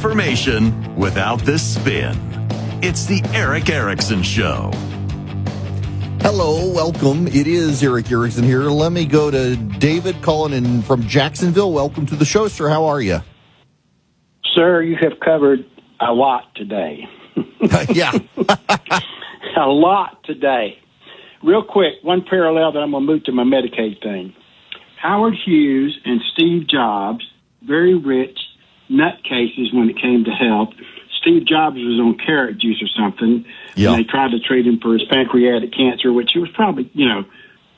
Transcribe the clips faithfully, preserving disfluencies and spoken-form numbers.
information without the spin. It's the Erick Erickson Show. Hello, welcome. It is Erick Erickson here. Let me go to David calling in from Jacksonville. Welcome to the show, sir. How are you? Sir, you have covered a lot today. Yeah. A lot today. Real quick, one parallel that I'm going to move to my Medicaid thing. Howard Hughes and Steve Jobs, very rich nutcases when it came to health. Steve Jobs was on carrot juice or something, yeah. and they tried to treat him for his pancreatic cancer, which was probably, you know,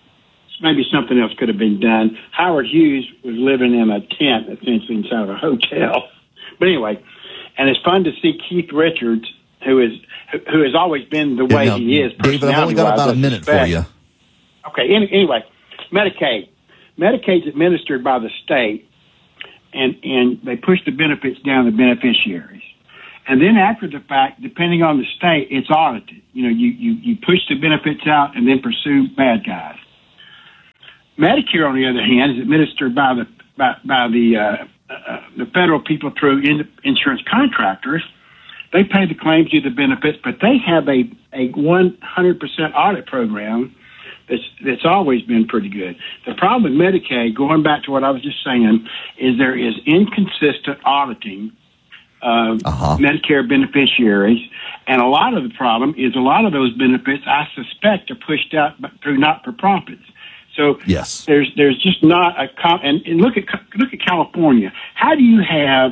maybe something else could have been done. Howard Hughes was living in a tent, essentially, inside of a hotel. But anyway, and it's fun to see Keith Richards, who is who has always been the way yeah, now, he is. David, I've only got about a minute for you. Okay, any, anyway, Medicaid. Medicaid's administered by the state, and, and they push the benefits down to beneficiaries. And then after the fact, depending on the state, it's audited. You know, you, you, you push the benefits out and then pursue bad guys. Medicare, on the other hand, is administered by the by, by the uh, uh, the federal people through in, insurance contractors. They pay the claims, do the benefits, but they have a, a one hundred percent audit program that's, that's always been pretty good. The problem with Medicaid, going back to what I was just saying, is there is inconsistent auditing of uh-huh. Medicare beneficiaries, and a lot of the problem is a lot of those benefits, I suspect, are pushed out through not-for-profits. So yes. there's there's just not a com- and, and look at look at California. How do you have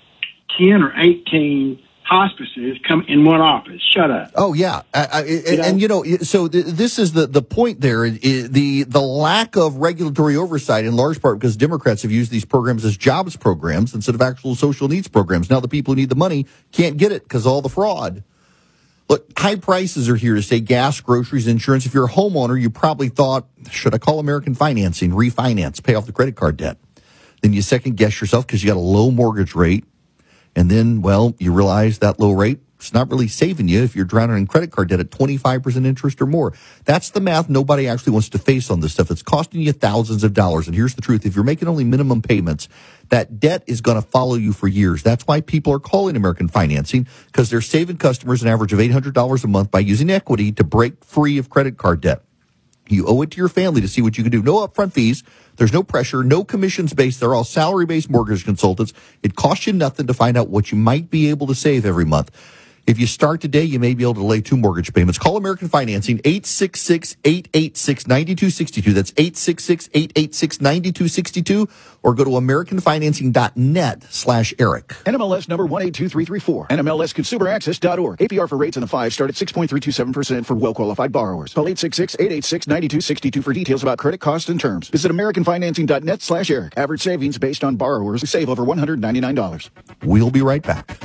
ten or eighteen hospices come in one office? Shut up. Oh yeah, I, I, you and, know? and you know, so th- this is the the point there. Is the the lack of regulatory oversight, in large part because Democrats have used these programs as jobs programs instead of actual social needs programs. Now the people who need the money can't get it because of all the fraud. Look, high prices are here to stay: gas, groceries, insurance. If you're a homeowner, you probably thought, should I call American Financing, refinance, pay off the credit card debt? Then you second guess yourself because you got a low mortgage rate. And then, well, you realize that low rate is not really saving you if you're drowning in credit card debt at twenty-five percent interest or more. That's the math nobody actually wants to face on this stuff. It's costing you thousands of dollars. And here's the truth. If you're making only minimum payments, that debt is going to follow you for years. That's why people are calling American Financing, because they're saving customers an average of eight hundred dollars a month by using equity to break free of credit card debt. You owe it to your family to see what you can do. No upfront fees. There's no pressure, no commissions based. They're all salary-based mortgage consultants. It costs you nothing to find out what you might be able to save every month. If you start today, you may be able to delay two mortgage payments. Call American Financing, eight six six, eight eight six, nine two six two. That's eight six six, eight eight six, nine two six two. Or go to american financing dot net slash Eric. N M L S number one eight two three three four. N M L S consumer access dot org. A P R for rates in the five start at six point three two seven percent for well-qualified borrowers. Call eight six six, eight eight six, nine two six two for details about credit costs and terms. Visit american financing dot net slash Eric. Average savings based on borrowers who save over one hundred ninety-nine dollars. We'll be right back.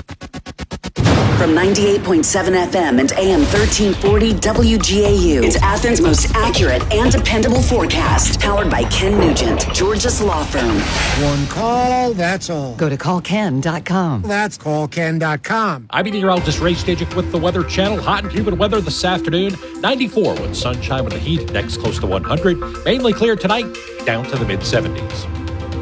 From ninety-eight point seven F M and A M thirteen forty W G A U, it's Athens' most accurate and dependable forecast. Powered by Ken Nugent, Georgia's law firm. One call, that's all. Go to call ken dot com. That's call ken dot com. I'm meteorologist Ray Stajic with the Weather Channel. Hot and humid weather this afternoon. ninety-four with sunshine with the heat. Next close to one hundred. Mainly clear tonight, down to the mid seventies.